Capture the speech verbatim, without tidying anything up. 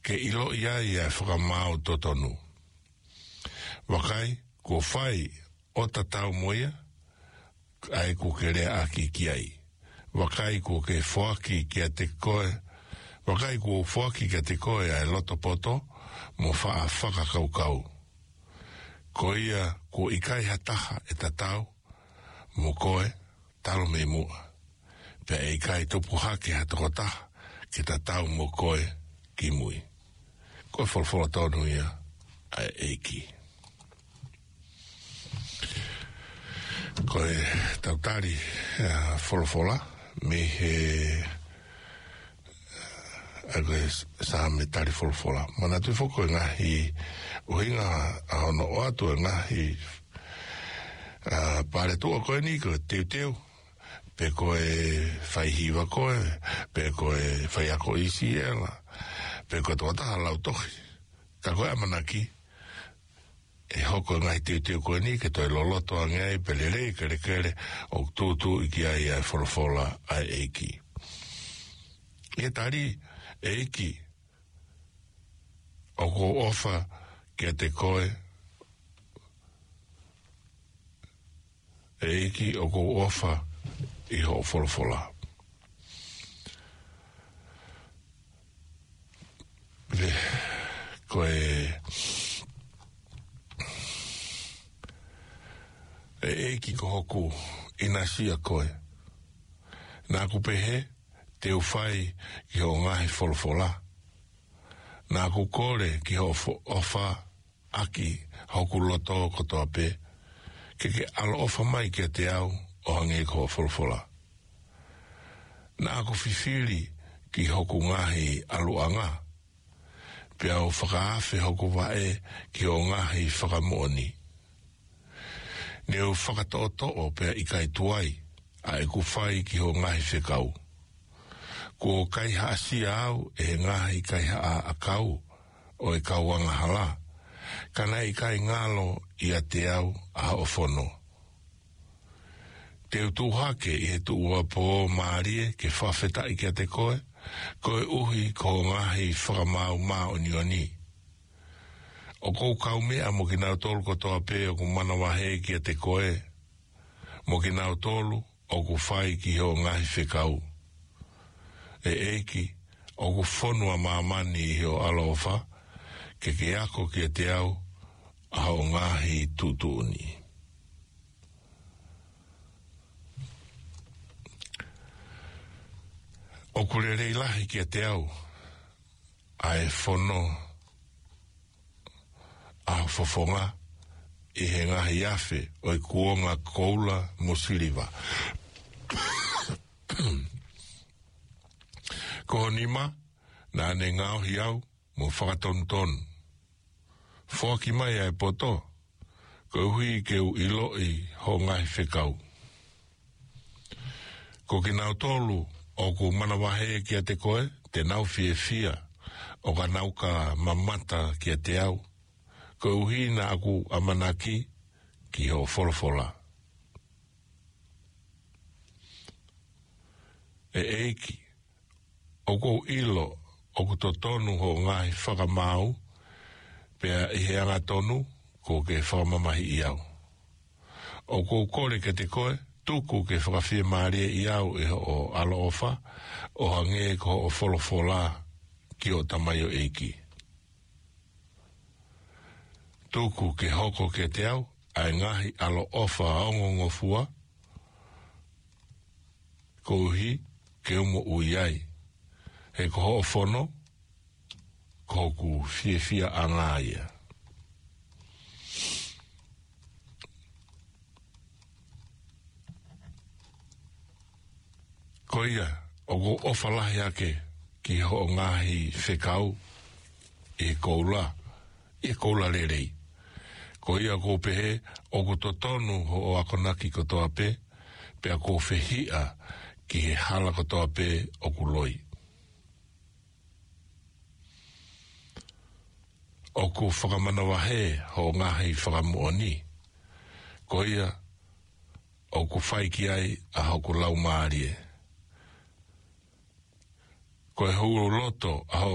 ke ilo ia ia whakamau totonu. Wakai, ko whai o tatau moia, ai ko ke rea aki ki ai. Wakai ko ke whaki kia te koe, wakai ko whaki kia te koe ai loto poto, mo wha whakakaukau. Ko ia ko ikai hataha e tatau, mo koe, talo me mua. Pe e ikai topu hake hatokotaha, ki tatau mo koe, ki mui. Koe wholwhola tonu ia, ai eiki. Koe tautari wholwhola, me he, koe sa me tari wholwhola. Mana tui whoko e ngahi, uhinga a hono o atu e ngahi, pare tua koe ni, koe teu teu, pe koe whai hiwa koe, pe koe whai ako isi ela, pe koe tuataha lau tohi. Ka koe amanaki, e hoko ngai teu teu koe ni, ke toi loloto a ngai, pelere, kere kere, o tūtu iki ai ai wholwhola ai eiki. E tari, eiki, o ko ofa ke te koe, eiki o ko ofa i ho wholwhola. Le, koe, e eiki ko hoku ina sia koe. Nā kupehe, te uwhai ki ho ngahi wholwhola. Nā kukore ki ho ofa aki hoku loto kotoa pe, ke ke alo ofa mai ki te au o hange ko wholwhola. Nā ku whiwhiri ki hoku ngahi aluanga, pe au whakaafe hoku wae ki o ngahi whakamooni. Neu whakatoto pe ikai tuai, a e ku whai ki ho ngahi whekau. Ko kai haasi au e ngahi kai haa a kau, o e kauanga hala. Kana i kai ngalo i a te au a o whono. Te utu hake i he tu ua po maarie ke whawheta i kia te koe, koe uhi ko ngahi whakamau maa oni oni. O kou kau mea mo ki nau tolu kotoa pe o ku manawahe kia te koe, mo ki nau tolu o ku whai ki ho ngahi whekau. E eiki o ku whonua maamani i ho alofa, ke ke ako kia te au a ho ngahi tutuuni. O kure rei lahi kia te au, a e whono a whafonga i he ngahi afe o i kuonga koula mosiriwa. Ko nima, nā ne ngau hi au, mo whakatontonu. Whoaki mai ai poto, ko hui ke u ilo i ho ngahi whekau. Ko ki nau tolu, o ku manawahe kia te koe, te nau fie fia, o ka nauka mamata kia te au. Ko uhi na aku amanaki ki ho wholwhola. E eiki, o kou ilo, o ku to tonu ho ngahi whakamau, pea i he anga tonu, ko ke whakamamahi i au. O kou kore ke te koe, tuku ke whakawhia maaria i au e o alo ofa, o hange ko o wholwhola ki o tamayo eiki. Tuku ke hoko ke te au, ai ngahi alo ofa aongongo fua, ko uhi ke umo ui ai. He ko ho whono, ko ku fie fia angaia. Ko ia, o ko ofalahi ake ki ho ngahi whekau e koula, e koula lerei. Ko ia ko pehe, o ko totonu ho o akonaki ko toa pe, pe a ko whehia ki he hala ko toa pe o kuloi. O ko whakamanawahe ho ngahi whakamuoni. Ko ia, o ko whaiki ai a ho ko lau maarie. Ko e huru loto a ho